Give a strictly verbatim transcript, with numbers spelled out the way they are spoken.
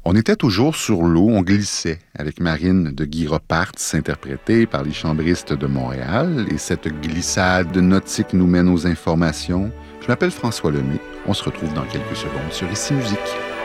On était toujours sur l'eau, on glissait avec Marine de Guy Repartz, interprétée par les chambristes de Montréal. Et cette glissade nautique nous mène aux informations. Je m'appelle François Lemay. On se retrouve dans quelques secondes sur Ici Musique.